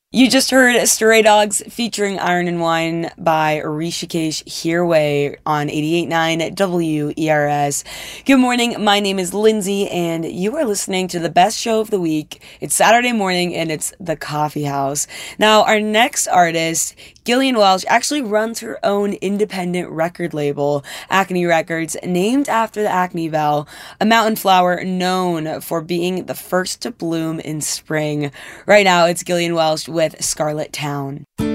You just heard Stray Dogs featuring Iron and Wine by Rishikesh Hirway on 88.9 WERS. Good morning, my name is Lindsay, and you are listening to the best show of the week. It's Saturday morning, and it's The Coffee House. Now, our next artist, Gillian Welch, actually runs her own independent record label, Acne Records, named after the Acne Bell, a mountain flower known for being the first to bloom in spring. Right now, it's Gillian Welch with Scarlet Town.